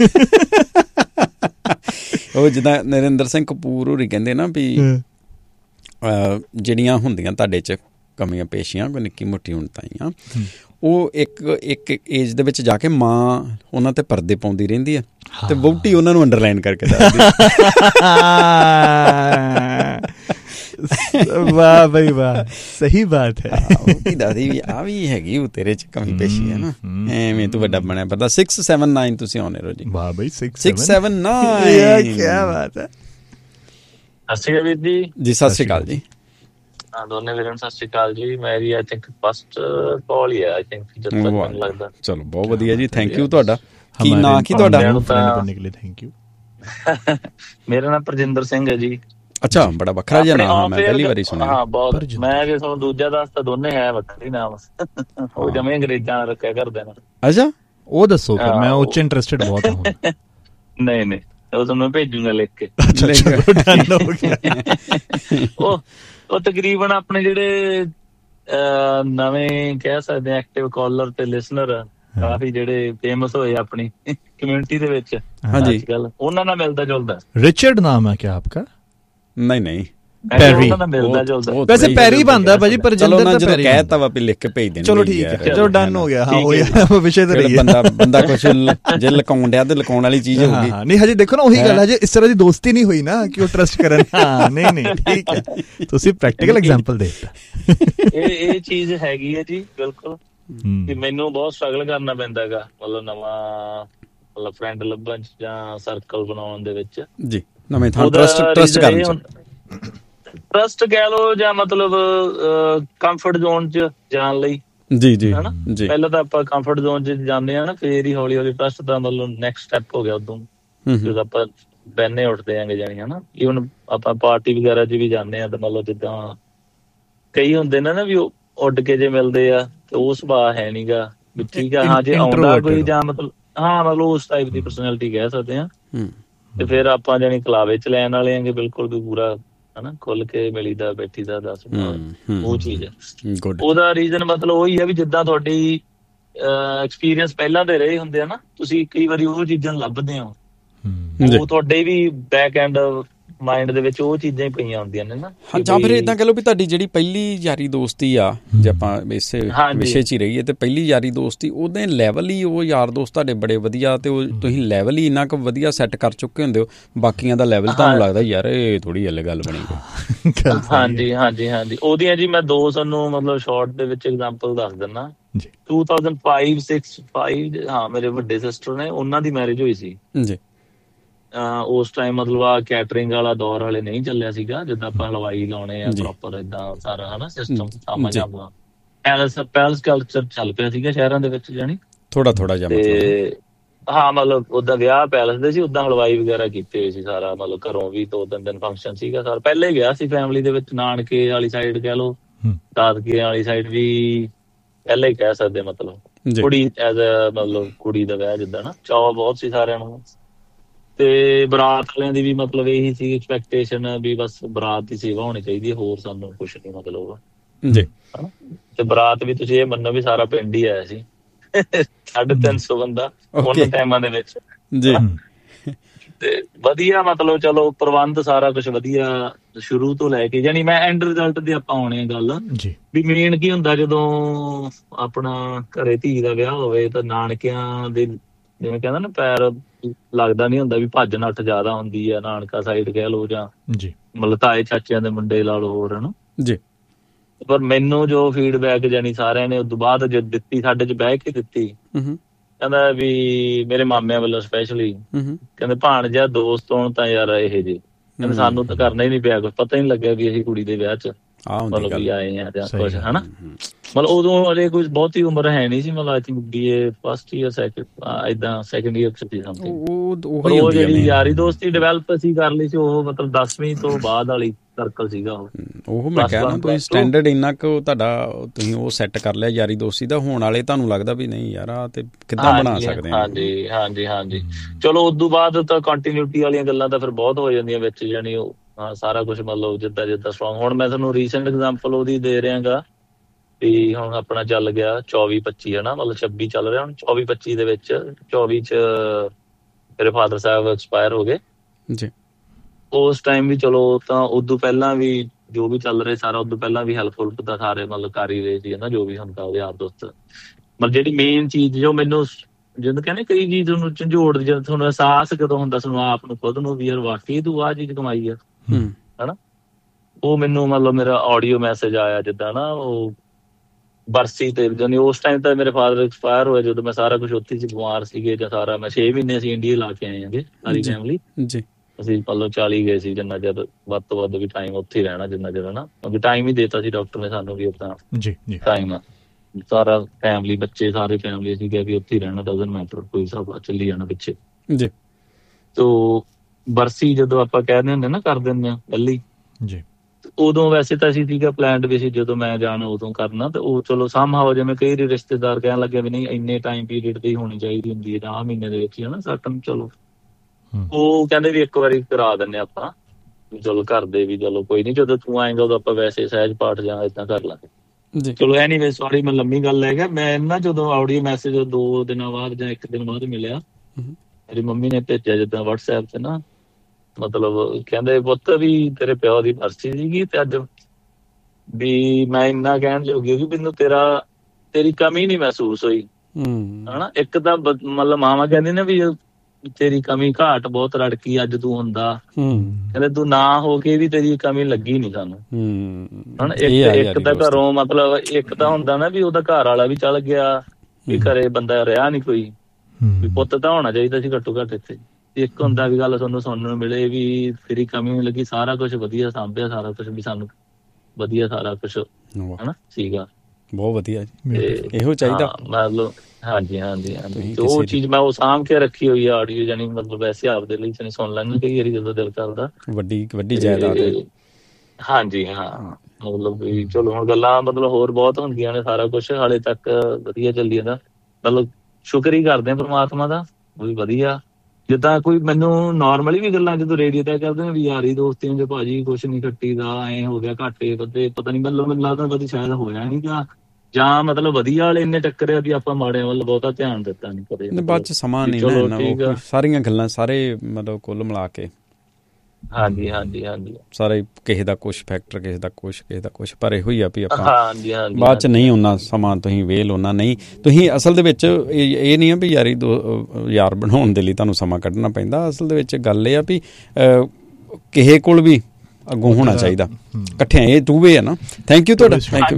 ਉਹ ਜਿੱਦਾਂ ਨਰਿੰਦਰ ਸਿੰਘ ਕਪੂਰ ਹੋਰੀ ਕਹਿੰਦੇ ਨਾ ਵੀ ਜਿਹੜੀਆਂ ਹੁੰਦੀਆਂ ਤੁਹਾਡੇ 'ਚ ਕਮੀਆਂ ਪੇਸ਼ੀਆਂ ਕੋਈ ਨਿੱਕੀ ਮੋਟੀ ਹੁਣ ਤਾਈਆਂ, ਉਹ ਇੱਕ ਏਜ ਦੇ ਵਿੱਚ ਜਾ ਕੇ ਮਾਂ ਉਹਨਾਂ ਤੇ ਪਰਦੇ ਪਾਉਂਦੀ ਰਹਿੰਦੀ ਆ ਤੇ ਵਹੁਟੀ ਉਹਨਾਂ ਨੂੰ ਅੰਡਰਲਾਈਨ ਕਰਕੇ ਦੱਸਦੀ।
ਵਾਹ ਬਈ ਵਾਹ, ਸਹੀ ਬਾਤ ਹੈ।
ਵਹੁਟੀ ਦੱਸਦੀ ਵੀ ਆ ਵੀ ਹੈਗੀ ਉਹ ਤੇਰੇ 'ਚ ਕਮੀ ਪੇਸ਼ੀ ਹੈ ਨਾ, ਐਵੇਂ ਤੂੰ ਵੱਡਾ ਬਣਿਆ ਪਤਾ। 679 ਤੁਸੀਂ ਆਉਣੇ ਰੋ ਜੀ।
ਵਾਹ ਬਈ
679,
ਕੀ ਬਾਤ ਹੈ।
ਸਤਿ ਸ਼੍ਰੀ ਅਕਾਲ ਵੀਰ
ਜੀ। ਸਤਿ ਸ਼੍ਰੀ ਅਕਾਲ ਜੀ।
ਦੋਨੇ ਵੀਰਾਂ ਸਤਿ ਸ਼੍ਰੀ ਅਕਾਲ ਜੀ। ਮੇਰੀ ਆਈ ਥਿੰਕ ਫਸਟ ਕਾਲ ਹੀ ਹੈ ਆਈ ਥਿੰਕ, ਜਦ ਤੱਕ ਮੈਨੂੰ ਲੱਗਦਾ।
ਚਲੋ ਬਹੁਤ ਵਧੀਆ ਜੀ, ਥੈਂਕ ਯੂ। ਤੁਹਾਡਾ ਕੀ ਨਾਂ ਕੀ ਤੁਹਾਡਾ?
Thank you.
ਮੇਰਾ ਨਾਮ ਪ੍ਰਜਿੰਦਰ ਸਿੰਘ ਹੈ ਜੀ।
ਅੱਛਾ, ਬੜਾ ਵੱਖਰਾ ਜਿਹਾ ਨਾਮ, ਮੈਂ ਪਹਿਲੀ ਵਾਰੀ ਸੁਣਿਆ।
ਹਾਂ ਬਹੁਤ, ਮੈਂ ਜੇ ਤੁਹਾਨੂੰ ਦੂਜਾ ਦੱਸਦਾ ਦੋਨੇ ਹੈ ਵੱਖਰੇ ਨਾਮ, ਉਹ ਜਮੇ ਅੰਗਰੇਜ਼ਾਂ ਰੱਖਿਆ ਕਰਦੇ ਨੇ। ਅੱਛਾ,
ਉਹ ਦੱਸੋ ਫਿਰ, ਮੈਂ ਉਹ 'ਚ ਇੰਟਰਸਟਿਡ ਬਹੁਤ ਹਾਂ।
ਨਹੀਂ ਉਹ ਤੁਹਾਨੂੰ ਭੇਜੂਗਾ ਲਿਖ ਕੇ। ਉਹ ਤਕਰੀਬਨ ਆਪਣੇ ਜਿਹੜੇ ਨਵੇਂ ਕਹਿ ਸਕਦੇ ਐਕਟਿਵ ਕਾਲਰ ਤੇ ਲਿਸਨਰ ਕਾਫੀ ਜਿਹੜੇ ਫੇਮਸ ਹੋਏ ਆਪਣੀ ਕਮਿਊਨਿਟੀ ਦੇ ਵਿੱਚ ਅੱਜ ਕੱਲ, ਉਹਨਾਂ ਨਾਲ ਮਿਲਦਾ ਜੁਲਦਾ।
ਰਿਚਰਡ ਨਾਮ ਹੈ ਕਿਆ ਆਪਕਾ?
ਨਹੀਂ
ਪੈਰੀ, ਵੈਸੇ ਪੈਰੀ ਬਣਦਾ ਭਾਜੀ, ਪਰ
ਜਦੋਂ ਕਹਿਤਾ ਵਾ ਲਿਖ ਕੇ ਭੇਜ ਦੇਣ।
ਚਲੋ ਠੀਕ ਹੈ, ਚਲੋ ਡਨ ਹੋ ਗਿਆ। ਹਾਂ ਹੋਇਆ ਵਿਸ਼ੇ ਤੇ ਰਹੀ
ਬੰਦਾ ਕੁਛ ਜੇ ਲਕਾਉਣ ਡਿਆ ਤੇ ਲਕਾਉਣ ਵਾਲੀ ਚੀਜ਼ ਹੋਊਗੀ।
ਨਹੀਂ ਹਜੇ ਦੇਖੋ ਨਾ, ਉਹੀ ਗੱਲ ਹੈ, ਇਸ ਤਰ੍ਹਾਂ ਦੀ ਦੋਸਤੀ ਨਹੀਂ ਹੋਈ ਨਾ ਕਿ ਉਹ ਟਰਸਟ ਕਰਨ। ਹਾਂ ਨਹੀਂ ਠੀਕ ਹੈ, ਤੁਸੀਂ ਪ੍ਰੈਕਟੀਕਲ ਐਗਜ਼ਾਮਪਲ ਦੇ ਦਿੱਤਾ।
ਇਹ ਚੀਜ਼ ਹੈਗੀ ਹੈ ਜੀ ਬਿਲਕੁਲ, ਕਿ ਮੈਨੂੰ ਬਹੁਤ ਸਟਰਗਲ ਕਰਨਾ ਪੈਂਦਾ ਹੈਗਾ, ਮਤਲਬ ਨਵਾਂ ਮਤਲਬ ਫਰੈਂਡ ਲੱਭਣ ਜਾਂ ਸਰਕਲ ਬਣਾਉਣ ਦੇ ਵਿੱਚ ਜੀ। ਨਵੇਂ ਥਾਂ ਟਰਸਟ ਕਰਨ, ਟਰਸਟ ਕਹਿ ਲੋ ਜਾਂ ਮਤਲਬ ਕੰਫਰਟ ਜ਼ੋਨ 'ਚ ਜਾਣ ਲਈ। ਜੀ ਹਨਾ, ਪਹਿਲਾਂ ਤਾਂ ਆਪਾਂ ਕੰਫਰਟ ਜ਼ੋਨ 'ਚ ਜਾਂਦੇ ਹਾਂ ਨਾ, ਫੇਰ ਹੀ ਹੌਲੀ ਹੌਲੀ ਟਰਸਟ ਦਾ ਮਤਲਬ ਨੈਕਸਟ ਸਟੈਪ ਹੋ ਗਿਆ ਉਦੋਂ, ਜਦੋਂ ਆਪਾਂ ਬਹਿਨੇ ਉੱਠਦੇ ਆਂਗੇ ਜਾਣੀ ਹਨਾ। ਈਵਨ ਆਪਾਂ ਪਾਰਟੀ ਵਗੈਰਾ 'ਚ ਵੀ ਜਾਂਦੇ ਹਾਂ ਤਾਂ ਮਤਲਬ ਜਿੱਦਾਂ ਕਈ ਹੁੰਦੇ ਨੇ ਨਾ ਵੀ ਉਹ ਉੱਡ ਕੇ ਜੇ ਮਿਲਦੇ ਆ ਤੇ ਉਹ ਸੁਭਾਅ ਹੈ ਨੀ ਗਾ ਵੀ ਠੀਕ ਆ। ਹਾਂ ਜੇ ਆਉਂਦਾ ਕੋਈ ਜਾਂ ਮਤਲਬ ਮਤਲਬ ਉਸ ਟਾਈਪ ਦੀ ਪਰਸਨੈਲਿਟੀ ਕਹਿ ਸਕਦੇ ਹਾਂ, ਤੇ ਫੇਰ ਆਪਾਂ ਜਾਣੀ ਕਲਾਵੇ 'ਚ ਲੈਣ ਵਾਲੇ ਆਂਗੇ ਬਿਲਕੁਲ ਵੀ ਪੂਰਾ ਹਨਾ, ਖੁੱਲ ਕੇ ਮਿਲੀ ਦਾ ਬੈਠੀ ਦਾ ਦੱਸ ਉਹ ਚੀਜ਼ ਹੈ। ਉਹਦਾ ਰੀਜ਼ਨ ਮਤਲਬ ਉਹੀ ਹੈ ਵੀ ਜਿੱਦਾਂ ਤੁਹਾਡੀ ਐਕਸਪੀਰੀਅੰਸ ਪਹਿਲਾਂ ਦੇ ਰਹੇ ਹੁੰਦੇ ਆ ਨਾ, ਤੁਸੀਂ ਕਈ ਵਾਰੀ ਉਹ ਚੀਜ਼ਾਂ ਲੱਭਦੇ ਹੋ, ਉਹ ਤੁਹਾਡੇ ਵੀ ਬੈਕ ਐਂਡ ਮਾਈਂਡ ਦੇ ਵਿੱਚ ਉਹ ਚੀਜ਼ਾਂ ਹੀ ਪਈਆਂ ਹੁੰਦੀਆਂ ਨੇ ਨਾ।
ਜਾਂ ਫਿਰ ਏਦਾਂ ਕਹਿ ਲਓ ਵੀ ਤੁਹਾਡੀ ਜਿਹੜੀ ਪਹਿਲੀ ਯਾਰੀ ਦੋਸਤੀ ਆ, ਜੇ ਆਪਾਂ ਇਸੇ ਵਿਸ਼ੇ 'ਚ ਹੀ ਰਹੀਏ, ਤੇ ਪਹਿਲੀ ਯਾਰੀ ਦੋਸਤੀ ਉਹਦੇ ਲੈਵਲ ਹੀ ਉਹ ਯਾਰ ਦੋਸਤ ਤੁਹਾਡੇ ਬੜੇ ਵਧੀਆ, ਤੇ ਉਹ ਤੁਸੀਂ ਲੈਵਲ ਹੀ ਇੰਨਾ ਕੁ ਵਧੀਆ ਸੈੱਟ ਕਰ ਚੁੱਕੇ ਹੁੰਦੇ ਹੋ, ਬਾਕੀਆਂ ਦਾ ਲੈਵਲ ਤੁਹਾਨੂੰ ਲੱਗਦਾ ਯਾਰ ਇਹ ਥੋੜੀ ਅਲੱਗ ਗੱਲ ਬਣੀ।
ਹਾਂਜੀ ਉਹਦੀਆਂ ਜੀ ਮੈਂ ਦੋ ਤੁਹਾਨੂੰ ਮਤਲਬ ਸ਼ਾਰਟ ਦੇ ਵਿੱਚ ਐਗਜ਼ਾਮਪਲ ਦੱਸ ਦਿੰਦਾ। 2005-6 ਹਾਂ, ਮੇਰੇ ਵੱਡੇ ਸਿਸਟਰ ਨੇ, ਉਹਨਾਂ ਦੀ ਮੈਰਿਜ ਹੋਈ ਸੀ ਜੀ। ਉਸ ਟਾਈਮ ਮਤਲਬ ਆ ਕੈਟਰਿੰਗ ਵਾਲਾ ਦੌਰ ਹਾਲੇ ਨਹੀਂ ਚੱਲਿਆ ਸੀਗਾ, ਜਿੱਦਾਂ ਆਪਾਂ ਹਲਵਾਈ ਲਾਉਣੇ ਆ ਪ੍ਰੋਪਰ ਏਦਾਂ ਸਾਰਾ ਹਨਾ ਸਿਸਟਮ ਸਾਮਾ ਪੈਲਸ ਕਲਚਰ ਚੱਲ ਪਿਆ ਸੀਗਾ ਸ਼ਹਿਰਾਂ ਦੇ ਵਿੱਚ ਜਾਣੀ
ਥੋੜਾ ਜਿਹਾ। ਤੇ
ਹਾਂ ਮਤਲਬ ਓਦਾਂ ਵਿਆਹ ਪੈਲਸ ਦੇ ਸੀ, ਓਦਾਂ ਹਲਵਾਈ ਵਗੈਰਾ ਕੀਤੇ ਹੋਏ ਸੀ ਸਾਰਾ, ਮਤਲਬ ਘਰੋਂ ਵੀ 2-3 ਦਿਨ ਫੰਕਸ਼ਨ ਸੀਗਾ ਸਾਰਾ। ਪਹਿਲੇ ਗਿਆ ਸੀ ਫੈਮਿਲੀ ਦੇ ਵਿੱਚ, ਨਾਨਕੇ ਵਾਲੀ ਸਾਈਡ ਕਹਿ ਲਓ ਦਾਦਕੇ ਵਾਲੀ ਸਾਈਡ ਵੀ ਪਹਿਲਾਂ ਹੀ ਕਹਿ ਸਕਦੇ, ਮਤਲਬ ਕੁੜੀ ਐਜ਼ ਮਤਲਬ ਕੁੜੀ ਦਾ ਵਿਆਹ ਜਿੱਦਾਂ ਨਾ ਚਾਅ ਬਹੁਤ ਸੀ ਸਾਰਿਆਂ ਨੂੰ। ਤੇ ਬਰਾਤ ਵਾਲਿਆਂ ਦੀ ਵੀ ਮਤਲਬ ਇਹੀ ਸੀ ਐਕਸਪੈਕਟੇਸ਼ਨ ਵੀ ਬਸ ਬਰਾਤ ਦੀ ਸੇਵਾ ਹੋਣੀ ਚਾਹੀਦੀ ਹੈ, ਹੋਰ ਸਾਨੂੰ ਕੁਛ ਨੀ ਮਤਲਬ ਜੀ। ਤੇ ਬਰਾਤ ਵੀ ਤੁਸੀਂ ਇਹ ਮੰਨੋ ਵੀ ਸਾਰਾ ਪਿੰਡ ਹੀ ਆਇਆ ਸੀ, 350 ਬੰਦਾ ਉਹਨਾਂ ਟਾਈਮਾਂ ਦੇ ਵਿੱਚ ਜੀ। ਤੇ ਵਧੀਆ ਮਤਲਬ ਚਲੋ ਪ੍ਰਬੰਧ ਸਾਰਾ ਕੁਛ ਵਧੀਆ ਸ਼ੁਰੂ ਤੋਂ ਲੈ ਕੇ, ਯਾਨੀ ਮੈਂ ਐਂਡ ਰਿਜ਼ਲਟ ਦੀ ਆਪਾਂ ਆਉਣੇ ਗੱਲ ਵੀ ਮੇਨ ਕੀ ਹੁੰਦਾ ਜਦੋਂ ਆਪਣਾ ਘਰੇ ਧੀ ਦਾ ਵਿਆਹ ਹੋਵੇ ਤਾਂ ਨਾਨਕਿਆਂ ਦੇ ਜਿਵੇਂ ਕਹਿੰਦਾ ਨਾ ਪੈਰ ਲੱਗਦਾ ਨੀ ਹੁੰਦਾ ਵੀ ਭੱਜ ਨੱਠ ਜ਼ਿਆਦਾ ਹੁੰਦੀ ਆ, ਨਾਨਕਾ ਸਾਈਡ ਕਹਿ ਲਓ ਜਾਂ ਮਤਲਬ ਤਾਏ ਚਾਚਿਆਂ ਦੇ ਮੁੰਡੇ ਲਾ ਲਓ ਹੋਰ ਹਨਾ ਜੀ। ਪਰ ਮੈਨੂੰ ਜੋ ਫੀਡਬੈਕ ਜਾਨੀ ਸਾਰਿਆਂ ਨੇ ਉਦੋਂ ਬਾਅਦ ਜਦ ਦਿੱਤੀ, ਸਾਡੇ ਚ ਬਹਿ ਕੇ ਦਿੱਤੀ, ਕਹਿੰਦਾ ਵੀ ਮੇਰੇ ਮਾਮਿਆਂ ਵੱਲੋਂ ਸਪੈਸ਼ਲੀ ਕਹਿੰਦੇ ਭਾਣਜਾ ਦੋਸਤ ਹੋਣ ਤਾਂ ਯਾਰ ਇਹ ਜੇ, ਕਹਿੰਦੇ ਸਾਨੂੰ ਤਾਂ ਕਰਨਾ ਹੀ ਨੀ ਪਿਆ ਕੁਛ, ਪਤਾ ਹੀ ਨੀ ਲੱਗਿਆ ਵੀ ਅਸੀਂ ਕੁੜੀ ਦੇ ਵਿਆਹ ਚ ਮਤਲਬ ਵੀ ਆਏ ਆ ਜਾਂ ਕੁਛ ਹਨਾ। ਮਤਲਬ ਉਦੋਂ ਅਜੇ ਕੁਝ ਬਹੁਤੀ ਉਮਰ ਹੈ ਨੀ ਸੀ, ਮਤਲਬ I think BA first year ਏਦਾਂ ਸੈਕੰਡ ਈਅਰ ਚ ਸੀ ਸਮਥਿੰਗ। ਉਹ ਜਿਹੜੀ ਯਾਰੀ ਦੋਸਤੀ ਡਿਵੈਲਪ ਅਸੀਂ ਕਰ ਲਈ ਸੀ ਉਹ ਮਤਲਬ 10ਵੀਂ ਤੋਂ ਬਾਅਦ ਵਾਲੀ ਸਰਕਲ ਸੀਗਾ ਉਹ ਮੈਂ ਕਿਹਾ ਨਾ। ਤੁਸੀਂ ਸਟੈਂਡਰਡ ਇੰਨਾ ਕੁ ਤੁਹਾਡਾ ਤੁਸੀਂ ਉਹ ਸੈੱਟ ਕਰ ਲਿਆ ਯਾਰੀ ਦੋਸਤੀ ਦਾ, ਹੋਣ ਵਾਲੇ ਤੁਹਾਨੂੰ ਲੱਗਦਾ ਵੀ ਨਹੀਂ ਯਾਰ ਆ ਤੇ ਕਿੱਦਾਂ ਬਣਾ ਸਕਦੇ ਆ। ਹਾਂਜੀ ਹਾਂਜੀ ਹਾਂਜੀ ਚਲੋ ਉਦੋਂ ਬਾਅਦ ਤਾਂ ਕੰਟੀਨਿਊਟੀ ਵਾਲੀਆਂ ਗੱਲਾਂ ਤਾਂ ਫਿਰ ਬਹੁਤ ਹੋ ਜਾਂਦੀਆਂ ਵਿੱਚ, ਜਾਨੀ ਉਹ ਸਾਰਾ ਕੁਛ ਮਤਲਬ ਜਿੱਦਾਂ ਜਿੱਦਾਂ ਸਟਰੋਂਗ। ਹੁਣ ਮੈਂ ਤੁਹਾਨੂੰ ਰੀਸੈਂਟ ਐਗਜ਼ਾਮਪਲ ਉਹਦੀ ਦੇ ਰਿਹਾ ਗਾ ਵੀ ਹੁਣ ਆਪਣਾ ਚੱਲ ਗਿਆ 24-25 ਹੈ ਨਾ, ਮਤਲਬ 26 ਚੱਲ ਰਿਹਾ, ਹੁਣ 24-25 ਦੇ ਵਿੱਚ 24 ਚ ਮੇਰੇ ਫਾਦਰ ਸਾਹਿਬ ਐਕਸਪਾਇਰ ਹੋ ਗਏ ਜੀ। ਉਸ ਟਾਈਮ ਵੀ ਚਲੋ ਤਾਂ ਉਦੋਂ ਪਹਿਲਾਂ ਵੀ ਜੋ ਵੀ ਚੱਲ ਰਿਹਾ ਸਾਰਾ ਉਦੋਂ ਪਹਿਲਾਂ ਵੀ ਹੈਲਪਫੁਲ ਤਾਂ ਸਾਰੇ ਮਤਲਬ ਕਰ ਹੀ ਰਹੇ ਸੀ ਨਾ, ਜੋ ਵੀ ਹੁੰਦਾ ਉਹਦੇ ਯਾਰ ਦੋਸਤ। ਮਤਲਬ ਜਿਹੜੀ ਮੇਨ ਚੀਜ਼ ਜੋ ਮੈਨੂੰ ਜਦੋਂ ਕਹਿੰਦੇ ਕਈ ਚੀਜ਼ ਤੁਹਾਨੂੰ ਝੰਜੋੜ ਦੀ, ਜਦੋਂ ਤੁਹਾਨੂੰ ਅਹਿਸਾਸ ਕਦੋਂ ਹੁੰਦਾ ਤੁਹਾਨੂੰ ਆਪ ਨੂੰ ਖੁਦ ਨੂੰ ਵੀ ਯਾਰ ਵਾਕਈ ਤੂੰ ਆਹ ਚੀਜ਼ ਕਮਾਈ ਆ ਹਨਾ, ਉਹ ਮੈਨੂੰ ਮਤਲਬ ਮੇਰਾ ਆਡੀਓ ਮੈਸੇਜ ਆਇਆ ਜਿੱਦਾਂ ਨਾ ਉਹ ਬਰਸੀ ਤੇ, ਜਾਨੀ ਉਸ ਟਾਈਮ ਤਾਂ ਮੇਰੇ ਫਾਦਰ ਐਕਸਪਾਇਰ ਹੋਏ ਜਦੋਂ ਮੈਂ ਸਾਰਾ ਕੁਛ ਉੱਥੇ ਸੀ, ਬਿਮਾਰ ਸੀਗੇ ਜਾਂ ਸਾਰਾ ਮੈਂ 6 ਮਹੀਨੇ ਅਸੀਂ ਇੰਡੀਆ ਲਾ ਕੇ ਆਏ ਹੈਗੇ ਸਾਰੀ ਫੈਮਿਲੀ ਜੀ। ਅਸੀਂ ਮਤਲਬ 40 ਗਏ ਸੀ, ਜਿੰਨਾ ਚਿਰ ਵੱਧ ਤੋਂ ਵੱਧ ਵੀ ਟਾਈਮ ਉੱਥੇ ਹੀ ਰਹਿਣਾ ਜਿੰਨਾ ਚਿਰ ਹਨਾ, ਕਿਉਂਕਿ ਟਾਈਮ ਹੀ ਦੇਤਾ ਸੀ ਡਾਕਟਰ ਨੇ ਸਾਨੂੰ ਵੀ ਓਦਾਂ ਟਾਈਮ ਸਾਰਾ ਫੈਮਿਲੀ ਬੱਚੇ ਸਾਰੇ ਫੈਮਿਲੀ ਅਸੀਂ ਕਿਹਾ ਵੀ ਉੱਥੇ ਹੀ ਰਹਿਣਾ, ਡਜ਼ਨਟ ਮੈਟਰ ਕੋਈ ਸਭ ਚੱਲੀ ਜਾਣਾ ਪਿੱਛੇ ਜੀ। ਤੋ ਬਰਸੀ ਜਦੋਂ ਆਪਾਂ ਕਹਿੰਦੇ ਹੁੰਦੇ ਨਾ ਕਰ ਦਿੰਦੇ ਹਾਂ ਪਹਿਲੀ ਜੀ, ਉਦੋਂ ਵੈਸੇ ਤਾਂ ਅਸੀਂ ਸੀਗਾ ਪਲਾਨਡ ਵੀ ਸੀ ਜਦੋਂ ਮੈਂ ਜਾਣਾ ਉਦੋਂ ਕਰਨਾ, ਤੇ ਉਹ ਚਲੋ ਸਾਮਹਾਓ ਜਿਵੇਂ ਕਈ ਰਿਸ਼ਤੇਦਾਰ ਕਹਿਣ ਲੱਗੇ ਵੀ ਨਹੀਂ ਇੰਨੇ ਟਾਈਮ ਪੀਰੀਅਡ ਦੀ ਹੋਣੀ ਚਾਹੀਦੀ ਹੁੰਦੀ ਹੈ ਜਾਂ ਆਹ ਮਹੀਨੇ ਦੇ ਵਿੱਚ ਹੀ ਹਨਾ ਸੱਟਮ, ਚਲੋ ਉਹ ਕਹਿੰਦੇ ਵੀ ਇੱਕ ਵਾਰੀ ਕਰਾ ਦਿੰਦੇ ਆਪਾਂ, ਚਲੋ ਕਰਦੇ ਵੀ ਚਲੋ ਕੋਈ ਨੀ ਜਦੋਂ ਤੂੰ ਆਏਗਾ ਉਦੋਂ ਆਪਾਂ ਵੈਸੇ ਸਹਿਜ ਪਾਠ ਜਾਂ ਏਦਾਂ ਕਰ ਲਾਂਗੇ। ਚਲੋ ਐਨੀਵੇ ਸੌਰੀ ਮੈਂ ਲੰਮੀ ਗੱਲ ਲੈ ਗਿਆ। ਮੈਂ ਨਾ ਜਦੋਂ ਆਡੀਓ ਮੈਸੇਜ 2 ਦਿਨਾਂ ਬਾਅਦ ਜਾਂ 1 ਦਿਨ ਬਾਅਦ ਮਿਲਿਆ, ਮੇਰੀ ਮੰਮੀ ਨੇ ਭੇਜਿਆ ਜਿੱਦਾਂ WhatsApp ਤੇ ਨਾ, ਮਤਲਬ ਕਹਿੰਦੇ ਪੁੱਤ ਵੀ ਤੇਰੇ ਪਿਓ ਦੀ ਬਰਸੀ ਸੀਗੀ ਤੇ ਅੱਜ ਵੀ ਮੈਂ ਇੰਨਾ ਕਹਿਣ ਜੋਗੀ ਕਿ ਮੈਨੂੰ ਤੇਰੀ ਕਮੀ ਨੀ ਮਹਿਸੂਸ ਹੋਈ ਹਨਾ। ਇੱਕ ਤਾਂ ਮਤਲਬ ਮਾਵਾਂ ਕਹਿੰਦੀ ਨੇ ਵੀ ਤੇਰੀ ਕਮੀ ਘਾਟ ਬਹੁਤ ਰੜਕੀ ਅੱਜ ਤੂੰ ਹੁੰਦਾ, ਕਹਿੰਦੇ ਤੂੰ ਨਾ ਹੋ ਕੇ ਵੀ ਤੇਰੀ ਕਮੀ ਲੱਗੀ ਨੀ ਸਾਨੂੰ ਹਨਾ। ਇੱਕ ਤਾਂ ਘਰੋਂ ਮਤਲਬ ਇੱਕ ਤਾਂ ਹੁੰਦਾ ਨਾ ਵੀ ਉਹਦਾ ਘਰ ਵਾਲਾ ਵੀ ਚੱਲ ਗਿਆ ਵੀ ਘਰੇ ਬੰਦਾ ਰਿਹਾ ਨੀ ਕੋਈ, ਵੀ ਪੁੱਤ ਤਾਂ ਹੋਣਾ ਚਾਹੀਦਾ ਸੀ ਘੱਟੋ ਘੱਟ ਇੱਥੇ। ਇੱਕ ਹੁੰਦਾ ਵੀ ਗੱਲ ਤੁਹਾਨੂੰ ਸੁਣਨ ਨੂੰ ਮਿਲੇ ਵੀ ਤੇਰੀ ਕਮੀ ਨੀ ਲੱਗੀ, ਸਾਰਾ ਕੁਛ ਵਧੀਆ ਸਾਂਭਿਆ, ਸਾਰਾ ਕੁਛ ਵੀ ਸਾਨੂੰ ਵਧੀਆ ਸਾਰਾ ਕੁਛ ਹਨਾ ਸੀਗਾ, ਬਹੁਤ ਵਧੀਆ ਇਹੋ ਚਾਹੀਦਾ ਮਤਲਬ। ਹਾਂਜੀ ਹਾਂਜੀ ਹਾਂਜੀ ਉਹ ਚੀਜ਼ ਮੈਂ ਉਹ ਸਾਂਭ ਕੇ ਰੱਖੀ ਹੋਈ ਆ ਆਡੀਓ, ਜਾਨੀ ਮਤਲਬ ਵੈਸੇ ਆਪਦੇ ਲਈ ਸੁਣ ਲੈਂਦੇ ਕਈ ਵਾਰੀ ਜਦੋਂ ਦਿਲ ਕਰਦਾ, ਵੱਡੀ ਜਾਇਦਾਦ ਹੈ। ਹਾਂਜੀ ਹਾਂ ਮਤਲਬ ਵੀ ਚਲੋ ਹੁਣ ਗੱਲਾਂ ਮਤਲਬ ਹੋਰ ਬਹੁਤ ਹੁੰਦੀਆਂ ਨੇ, ਸਾਰਾ ਕੁਛ ਹਾਲੇ ਤੱਕ ਵਧੀਆ ਚੱਲੀ ਜਾਂਦਾ, ਮਤਲਬ ਸ਼ੁਕਰ ਹੀ ਕਰਦੇ ਆ ਪਰਮਾਤਮਾ ਦਾ ਵੀ ਵਧੀਆ। ਜਿੱਦਾਂ ਕੋਈ ਮੈਨੂੰ ਨੋਰਮਲੀ ਵੀ ਗੱਲਾਂ ਜਦੋਂ ਰੇਡੀਓ ਤੇ ਕਰਦੇ ਵੀ ਯਾਰੀ ਦੋਸਤੀਆਂ ਚ ਭਾਜੀ ਕੁਛ ਨੀ ਕੱਟੀ ਦਾ ਐ ਹੋ ਗਿਆ ਘਾਟੇ ਵੱਧੇ ਪਤਾ ਨੀ, ਮਤਲਬ ਮੈਨੂੰ ਲੱਗਦਾ ਕਦੇ ਸ਼ਾਇਦ ਹੋਇਆ ਨੀ ਜਾਂ ਮਤਲਬ ਵਧੀਆ ਵਾਲੇ ਇੰਨੇ ਟੱਕਰਿਆ ਵੀ ਆਪਾਂ ਮਾੜਿਆਂ ਵੱਲ ਬਹੁਤਾ ਧਿਆਨ ਦਿੱਤਾ ਨੀ ਕਦੇ, ਬਾਅਦ ਚ ਸਮਾਂ ਨੀ ਨਾ ਸਾਰੀਆਂ ਗੱਲਾਂ ਸਾਰੇ ਮਤਲਬ ਕੁੱਲ ਮਿਲਾ ਕੇ। ਹਾਂਜੀ ਹਾਂਜੀ ਹਾਂਜੀ ਸਾਰੇ ਕਿਸੇ ਦਾ ਕੁਛ ਫੈਕਟਰ, ਕਿਸੇ ਦਾ ਕੁਛ ਪਰ ਇਹੋ ਹੀ ਆ ਵੀ ਆਪਾਂ ਬਾਅਦ ਚ ਨਹੀਂ ਉਹਨਾਂ ਸਮਾਂ ਤੁਸੀਂ ਵੇਲ ਉਹਨਾਂ ਨਹੀਂ ਤੁਸੀਂ ਅਸਲ ਦੇ ਵਿੱਚ ਇਹ ਨਹੀਂ ਆ ਵੀ ਯਾਰ ਬਣਾਉਣ ਦੇ ਲਈ ਤੁਹਾਨੂੰ ਸਮਾਂ ਕੱਢਣਾ ਪੈਂਦਾ। ਅਸਲ ਦੇ ਵਿੱਚ ਗੱਲ ਇਹ ਆ ਵੀ ਕਿਸੇ ਕੋਲ ਵੀ ਅੱਗੋਂ ਹੋਣਾ ਚਾਹੀਦਾ ਇਕੱਠਿਆਂ, ਇਹ ਟੂ ਵੇ ਹੈ ਨਾ। ਥੈਂਕ ਯੂ ਤੁਹਾਡਾ, ਥੈਂਕ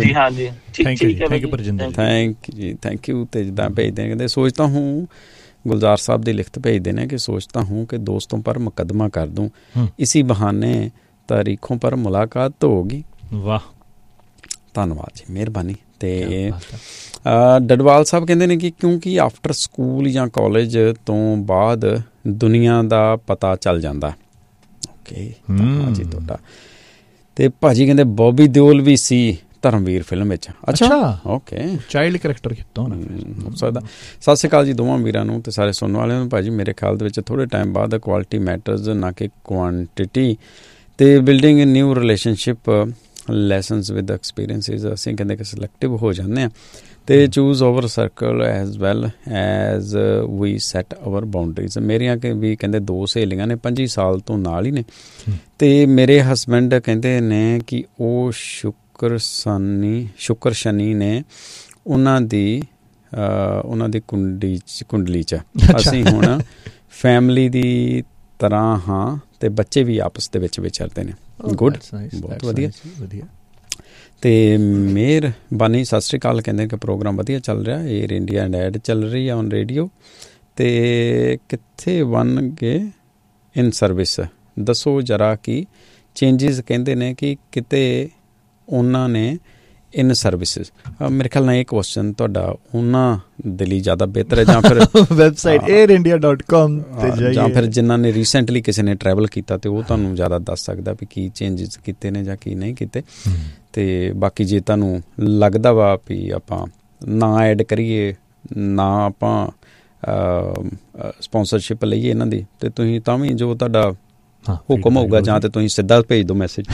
ਯੂ। ਤੇ ਜਿੱਦਾਂ ਭੇਜਦੇ ਨੇ ਕਹਿੰਦੇ ਸੋਚਤਾ ਹੂੰ, गुलजार साहब की लिखत भेजते हैं कि सोचता हूँ कि दोस्तों पर मुकदमा कर दूँ, इसी बहाने तारीखों पर मुलाकात तो होगी। वाह धन्यवाद जी, मेहरबानी। तो डडवाल साहब कहते हैं कि क्योंकि आफ्टर स्कूल या कॉलेज तो बाद दुनिया का पता चल जाता। ओके धन्यवाद जी तुहाडा। ते भाजी कहते बॉबी देओल भी सी
ਧਰਮਵੀਰ ਫਿਲਮ ਵਿੱਚ।
ਅੱਛਾ
ਓਕੇ,
ਚਾਈਲਡ ਕਰੈਕਟਰ ਕੀਤਾ
ਹੋ ਸਕਦਾ। ਸਤਿ ਸ਼੍ਰੀ ਅਕਾਲ ਜੀ ਦੋਵਾਂ ਵੀਰਾਂ ਨੂੰ ਤੇ ਸਾਰੇ ਸੁਣਨ ਵਾਲਿਆਂ ਨੂੰ। ਭਾਜੀ ਮੇਰੇ ਖਿਆਲ ਦੇ ਵਿੱਚ ਥੋੜ੍ਹੇ ਟਾਈਮ ਬਾਅਦ ਕੁਆਲਿਟੀ ਮੈਟਰਸ ਨਾ ਕਿ ਕੁਆਂਟਿਟੀ, ਤੇ building new relationship lessons with experiences ਅਸੀਂ ਕਹਿੰਦੇ ਕਿ ਸਿਲੈਕਟਿਵ ਹੋ ਜਾਂਦੇ ਹਾਂ ਅਤੇ choose over circle as well as ਵੀ ਸੈਟ ਓਵਰ ਬਾਊਂਡਰੀਜ਼। ਮੇਰੀਆਂ ਵੀ ਕਹਿੰਦੇ 2 ਸਹੇਲੀਆਂ ਨੇ 25 ਸਾਲ ਤੋਂ ਨਾਲ ਹੀ ਨੇ, ਅਤੇ ਮੇਰੇ ਹਸਬੈਂਡ ਕਹਿੰਦੇ ਨੇ ਕਿ ਉਹ ਸ਼ੁਕਰ ਸ਼ਨੀ ਨੇ ਉਹਨਾਂ ਦੀ ਕੁੰਡਲੀ 'ਚ। ਅਸੀਂ ਹੁਣ ਫੈਮਿਲੀ ਦੀ ਤਰ੍ਹਾਂ ਹਾਂ ਅਤੇ ਬੱਚੇ ਵੀ ਆਪਸ ਦੇ ਵਿੱਚ ਵਿਚਰਦੇ ਨੇ। ਗੁੱਡ, ਬਹੁਤ ਵਧੀਆ। ਅਤੇ ਮਿਹਰਬਾਨੀ, ਸਤਿ ਸ਼੍ਰੀ ਅਕਾਲ। ਕਹਿੰਦੇ ਕਿ ਪ੍ਰੋਗਰਾਮ ਵਧੀਆ ਚੱਲ ਰਿਹਾ, ਏਅਰ ਇੰਡੀਆ ਐਂਡ ਐਡ ਚੱਲ ਰਹੀ ਆ ਔਨ ਰੇਡੀਓ, ਅਤੇ ਕਿੱਥੇ ਬਣਗੇ ਇਨ ਸਰਵਿਸ ਦੱਸੋ ਜਰਾ ਕੀ ਚੇਂਜਿਸ। ਕਹਿੰਦੇ ਨੇ ਕਿ ਕਿਤੇ ਉਹਨਾਂ ਨੇ ਇਨ ਸਰਵਿਸਿਸ। ਮੇਰੇ ਖਿਆਲ ਨਾਲ ਇਹ ਕੁਐਸਚਨ ਤੁਹਾਡਾ ਉਹਨਾਂ ਦੇ ਲਈ ਜ਼ਿਆਦਾ ਬਿਹਤਰ ਹੈ, ਜਾਂ ਫਿਰ
ਵੈਬਸਾਈਟ airindia.com ਤੇ ਜਾਈਏ,
ਜਾਂ ਫਿਰ ਜਿਨ੍ਹਾਂ ਨੇ ਰੀਸੈਂਟਲੀ ਕਿਸੇ ਨੇ ਟਰੈਵਲ ਕੀਤਾ ਅਤੇ ਉਹ ਤੁਹਾਨੂੰ ਜ਼ਿਆਦਾ ਦੱਸ ਸਕਦਾ ਵੀ ਕੀ ਚੇਂਜਿਸ ਕੀਤੇ ਨੇ ਜਾਂ ਕੀ ਨਹੀਂ ਕੀਤੇ। ਅਤੇ ਬਾਕੀ ਜੇ ਤੁਹਾਨੂੰ ਲੱਗਦਾ ਵਾ ਵੀ ਆਪਾਂ ਨਾ ਐਡ ਕਰੀਏ, ਨਾ ਆਪਾਂ ਸਪੋਂਸਰਸ਼ਿਪ ਲਈਏ ਇਹਨਾਂ ਦੀ, ਅਤੇ ਤੁਸੀਂ ਤਾਂ ਵੀ ਜੋ ਤੁਹਾਡਾ ਹੁਕਮ ਹੋਊਗਾ, ਜਾਂ ਤੇ ਤੁਸੀਂ ਸਿੱਧਾ ਭੇਜ ਦਿਓ ਮੈਸੇਜ,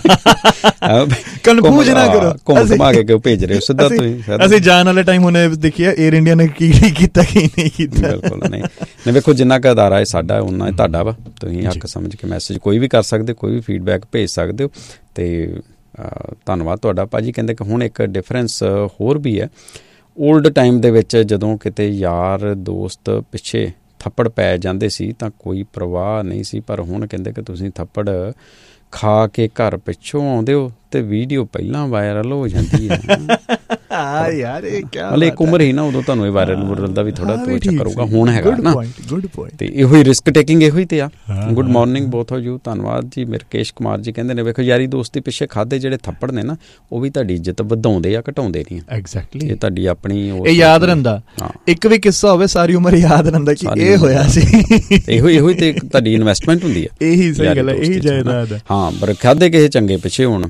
ਕਨਫਿਊਜ਼ ਨਾ ਕਰੋ,
ਘੁਮਾ ਕੇ ਕਿਉਂ ਭੇਜ ਰਹੇ ਹੋ, ਸਿੱਧਾ ਤੁਸੀਂ।
ਅਸੀਂ ਜਾਣ ਵਾਲੇ ਟਾਈਮ ਉਹਨੇ ਦੇਖਿਆ ਏਅਰ ਇੰਡੀਆ ਨੇ ਕੀ ਕੀਤਾ ਕੀ ਨਹੀਂ ਕੀਤਾ।
ਬਿਲਕੁਲ ਨਹੀਂ ਵੇਖੋ, ਜਿੰਨਾ ਕੁ ਅਦਾਰਾ ਹੈ ਸਾਡਾ ਉਨਾ ਤੁਹਾਡਾ ਵਾ, ਤੁਸੀਂ ਹੱਕ ਸਮਝ ਕੇ ਮੈਸੇਜ ਕੋਈ ਵੀ ਕਰ ਸਕਦੇ, ਕੋਈ ਵੀ ਫੀਡਬੈਕ ਭੇਜ ਸਕਦੇ ਹੋ। ਅਤੇ ਧੰਨਵਾਦ ਤੁਹਾਡਾ। ਭਾਜੀ ਕਹਿੰਦੇ ਕਿ ਹੁਣ ਇੱਕ ਡਿਫਰੈਂਸ ਹੋਰ ਵੀ ਹੈ। ਓਲਡ ਟਾਈਮ ਦੇ ਵਿੱਚ ਜਦੋਂ ਕਿਤੇ ਯਾਰ ਦੋਸਤ ਪਿੱਛੇ ਥੱਪੜ ਪੈ ਜਾਂਦੇ ਸੀ ਤਾਂ ਕੋਈ ਪਰਵਾਹ ਨਹੀਂ ਸੀ, ਪਰ ਹੁਣ ਕਹਿੰਦੇ ਕਿ ਤੁਸੀਂ ਥੱਪੜ ਖਾ ਕੇ ਘਰ ਪਿੱਛੋਂ ਆਉਂਦੇ ਹੋ ਤੇ ਵੀਡੀਓ ਪਹਿਲਾਂ ਵਾਇਰਲ ਹੋ ਜਾਂਦੀ ਹੈ।
ਹਾਂ ਯਾਰ, ਇਹ ਕਿਆ
ਹਲੇ ਇੱਕ ਉਮਰ ਹੀ ਨਾ, ਉਦੋਂ ਤੁਹਾਨੂੰ ਇਹ ਵਾਇਰਲ ਦਾ ਵੀ ਥੋੜਾ ਚੱਕਰ ਹੋਊਗਾ, ਹੁਣ ਹੈਗਾ ਨਾ।
Good point.
ਤੇ ਇਹੋ ਹੀ ਰਿਸਕ ਟੇਕਿੰਗ ਇਹੋ ਹੀ ਤੇ ਆ। Good morning both of you. ਧੰਨਵਾਦ ਜੀ। ਮਿਰਕੇਸ਼ ਕੁਮਾਰ ਜੀ ਕਹਿੰਦੇ ਨੇ ਵੇਖੋ, ਯਾਰੀ ਦੋਸਤੀ ਪਿੱਛੇ ਖਾਦੇ ਜਿਹੜੇ ਥੱਪੜ ਨੇ ਨਾ, ਉਹ ਵੀ ਤੁਹਾਡੀ ਇੱਜ਼ਤ ਵਧਾਉਂਦੇ ਆ, ਘਟਾਉਂਦੇ ਨਹੀਂ।
ਐਗਜ਼ੈਕਟਲੀ,
ਇਹ ਤੁਹਾਡੀ ਆਪਣੀ
ਇਹ ਯਾਦ ਰਹਿੰਦਾ। ਇੱਕ ਵੀ ਕਿੱਸਾ ਹੋਵੇ ਸਾਰੀ ਉਮਰ ਯਾਦ ਰਹਿੰਦਾ ਕਿ ਇਹ ਹੋਇਆ ਸੀ। ਇਹੋ
ਹੀ ਤੇ ਤੁਹਾਡੀ ਇਨਵੈਸਟਮੈਂਟ ਹੁੰਦੀ ਹੈ।
ਇਹੀ ਸਹੀ ਗੱਲ ਹੈ, ਇਹੀ ਜਾਇਦਾਦ ਹੈ।
ਹਾਂ, ਪਰ ਖਾਦੇ ਕਿਸੇ ਚੰਗੇ ਪਿੱਛੇ ਹੋਣ,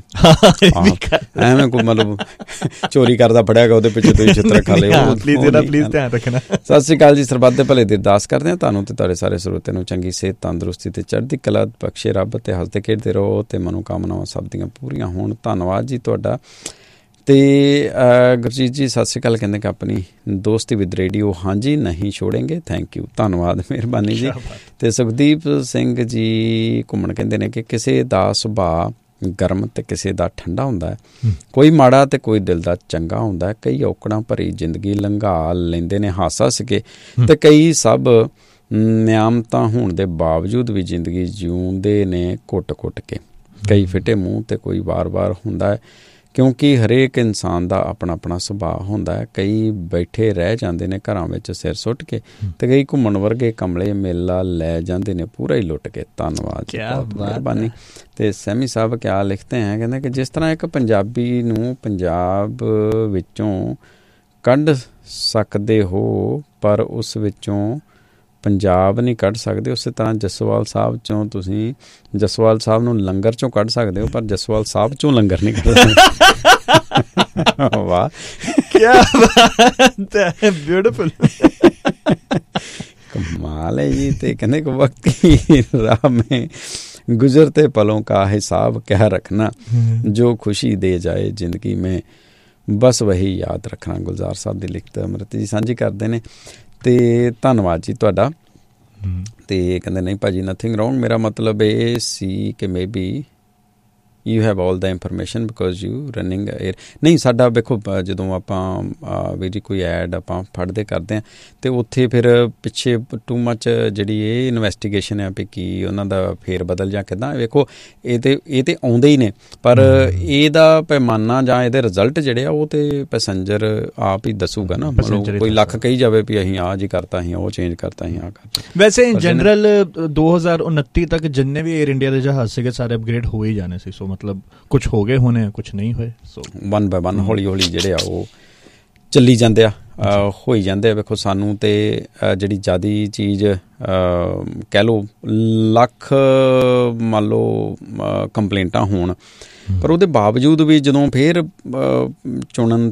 ਐਵੇਂ ਕੋਈ ਮਤਲਬ ਚੋਰੀ ਕਰਦਾ ਫੜਿਆ ਗਿਆ ਉਹਦੇ ਪਿੱਛੇ ਤੁਸੀਂ ਛਿੱਤਰ ਖਾ ਲਿਓ,
ਪਲੀਜ਼ ਧਿਆਨ ਰੱਖਣਾ।
ਸਤਿ ਸ਼੍ਰੀ ਅਕਾਲ ਜੀ। ਸਰਬੱਤ ਦੇ ਭਲੇ ਦੀ ਅਰਦਾਸ ਕਰਦੇ ਹਾਂ, ਤੁਹਾਨੂੰ ਤੇ ਤੁਹਾਡੇ ਸਾਰੇ ਸਰੋਤਿਆਂ ਨੂੰ ਚੰਗੀ ਸਿਹਤ, ਤੰਦਰੁਸਤੀ ਤੇ ਚੜ੍ਹਦੀ ਕਲਾ ਬਖਸ਼ੇ ਰੱਬ, ਤੇ ਹੱਸਦੇ ਖੇਡਦੇ ਰਹੋ ਤੇ ਮਨੋਕਾਮਨਾਵਾਂ ਸਭ ਦੀਆਂ ਪੂਰੀਆਂ ਹੋਣ। ਧੰਨਵਾਦ ਜੀ ਤੁਹਾਡਾ। ਤੇ ਗੁਰਜੀਤ ਜੀ ਸਤਿ ਸ਼੍ਰੀ ਅਕਾਲ। ਕਹਿੰਦੇ ਕਿ ਆਪਣੀ ਦੋਸਤੀ ਵਿਦ ਰੇਡੀਓ ਹਾਂਜੀ ਨਹੀਂ ਛੋੜेंगे। ਥੈਂਕ ਯੂ, ਧੰਨਵਾਦ, ਮਿਹਰਬਾਨੀ ਜੀ। ਤੇ ਸੁਖਦੀਪ ਸਿੰਘ ਜੀ ਘੁੰਮਣ ਕਹਿੰਦੇ ਨੇ ਕਿ ਕਿਸੇ ਦਾ ਸੁਭਾਅ ਗਰਮ ਤੇ ਕਿਸੇ ਦਾ ਠੰਡਾ ਹੁੰਦਾ ਹੈ, ਕੋਈ ਮਾੜਾ ਤੇ ਕੋਈ ਦਿਲ ਦਾ ਚੰਗਾ ਹੁੰਦਾ ਹੈ। ਕਈ ਔਕੜਾਂ ਭਰੀ ਜ਼ਿੰਦਗੀ ਲੰਘਾ ਲੈਂਦੇ ਨੇ ਹੱਸ ਹੱਸ ਕੇ, ਤੇ ਕਈ ਸਭ ਨਿਆਮਤਾਂ ਹੋਣ ਦੇ ਬਾਵਜੂਦ ਵੀ ਜ਼ਿੰਦਗੀ ਜਿਉਂਦੇ ਨੇ ਘੁੱਟ ਘੁੱਟ ਕੇ। ਕਈ ਫਿੱਟੇ ਮੂੰਹ ਤੇ ਕੋਈ ਵਾਰ-ਵਾਰ ਹੁੰਦਾ ਹੈ, ਕਿਉਂਕਿ ਹਰੇਕ ਇਨਸਾਨ ਦਾ ਆਪਣਾ ਆਪਣਾ ਸੁਭਾਅ ਹੁੰਦਾ ਹੈ। ਕਈ ਬੈਠੇ ਰਹਿ ਜਾਂਦੇ ਨੇ ਘਰਾਂ ਵਿੱਚ ਸਿਰ ਸੁੱਟ ਕੇ, ਤੇ ਕਈ ਘੁੰਮਣ ਵਰਗੇ ਕਮਲੇ ਮੇਲਾ ਲੈ ਜਾਂਦੇ ਨੇ ਪੂਰਾ ਹੀ ਲੁੱਟ ਕੇ। ਧੰਨਵਾਦ, ਮਿਹਰਬਾਨੀ। ਤੇ ਸੈਮੀ ਸਾਹਿਬ ਕਿਆ ਲਿਖਤੇ ਹੈ, ਕਹਿੰਦੇ ਕਿ ਜਿਸ ਤਰ੍ਹਾਂ ਇੱਕ ਪੰਜਾਬੀ ਨੂੰ ਪੰਜਾਬ ਵਿੱਚੋਂ ਕੱਢ ਸਕਦੇ ਹੋ ਪਰ ਉਸ ਵਿੱਚੋਂ ਪੰਜਾਬ ਨਹੀਂ ਕੱਢ ਸਕਦੇ, ਉਸੇ ਤਰ੍ਹਾਂ ਜਸਵਾਲ ਸਾਹਿਬ ਚੋਂ ਤੁਸੀਂ ਜਸਵਾਲ ਸਾਹਿਬ ਨੂੰ ਲੰਗਰ ਚੋਂ ਕੱਢ ਸਕਦੇ ਹੋ ਪਰ ਜਸਵਾਲ ਸਾਹਿਬ ਚੋਂ ਲੰਗਰ ਨਹੀਂ ਕੱਢ ਸਕਦੇ। ਵਾਹ,
ਕੀ ਬਾਤ ਹੈ, ਬਿਊਟੀਫੁਲ,
ਕਮਾਲ ਹੈ ਜੀ। ਤੇ ਕਹਿੰਦੇ ਕਿ ਵਕਤ ਕੀ ਰਾਹ ਮੇਂ गुजरते पलों का हिसाब क्या रखना, जो खुशी दे जाए ਜ਼ਿੰਦਗੀ में ਬਸ ਵਹੀ ਯਾਦ ਰੱਖਣਾ। ਗੁਲਜ਼ਾਰ ਸਾਹਿਬ ਦੀ ਲਿਖਤ ਅਮਰਤ ਜੀ ਸਾਂਝੀ ਕਰਦੇ ਨੇ, ਅਤੇ ਧੰਨਵਾਦ ਜੀ ਤੁਹਾਡਾ। ਅਤੇ ਕਹਿੰਦੇ ਨਹੀਂ ਭਾਜੀ ਨਥਿੰਗ ਰੋਂਗ, ਮੇਰਾ ਮਤਲਬ ਇਹ ਸੀ ਕਿ may be you have all the information because you running air. ਨਹੀਂ, ਸਾਡਾ ਵੇਖੋ ਜਦੋਂ ਆਪਾਂ ਵੀ ਜੀ ਕੋਈ ਐਡ ਆਪਾਂ ਫੜਦੇ ਕਰਦੇ ਹਾਂ ਅਤੇ ਉੱਥੇ ਫਿਰ ਪਿੱਛੇ ਟੂ ਮੱਚ ਜਿਹੜੀ ਇਹ ਇਨਵੈਸਟੀਗੇਸ਼ਨ ਹੈ ਵੀ ਕੀ ਉਹਨਾਂ ਦਾ ਫੇਰ ਬਦਲ ਜਾਂ ਕਿੱਦਾਂ, ਵੇਖੋ ਇਹ ਤਾਂ ਆਉਂਦੇ ਹੀ ਨੇ, ਪਰ ਇਹਦਾ ਪੈਮਾਨਾ ਜਾਂ ਇਹਦੇ ਰਿਜ਼ਲਟ ਜਿਹੜੇ ਆ ਉਹ ਤਾਂ ਪੈਸੰਜਰ ਆਪ ਹੀ ਦੱਸੂਗਾ ਨਾ। ਮਤਲਬ ਕੋਈ ਲੱਖ ਕਹੀ ਜਾਵੇ ਵੀ ਅਸੀਂ ਆਹ ਜੀ ਕਰਤਾ, ਅਸੀਂ ਉਹ ਚੇਂਜ ਕਰਤਾ, ਅਸੀਂ ਆਹ ਕਰਤਾ।
ਵੈਸੇ ਇਨ ਜਨਰਲ 2029 ਤੱਕ ਜਿੰਨੇ ਵੀ ਏਅਰ ਇੰਡੀਆ ਦੇ ਜਹਾਜ਼ ਸੀਗੇ ਸਾਰੇ ਅਪਗ੍ਰੇਡ ਹੋ ਹੀ ਜਾਣੇ ਸੀ। ਸੋ ਮਤਲਬ ਕੁਛ ਹੋ ਗਏ ਹੋਣੇ, ਕੁਛ ਨਹੀਂ ਹੋਏ। ਸੋ
1 by 1 ਹੌਲੀ ਹੌਲੀ ਜਿਹੜੇ ਆ ਉਹ ਚੱਲੀ ਜਾਂਦੇ ਆ ਹੋਈ ਜਾਂਦੇ ਆ। ਵੇਖੋ ਸਾਨੂੰ ਤੇ ਜਿਹੜੀ ਜ਼ਿਆਦੀ ਚੀਜ਼ ਕਹਿ ਲਓ ਲੱਖ ਮੰਨ ਲਓ ਕੰਪਲੇਂਟਾਂ ਹੋਣ, ਪਰ ਉਹਦੇ ਬਾਵਜੂਦ ਵੀ ਜਦੋਂ ਫਿਰ ਚੁਣਨ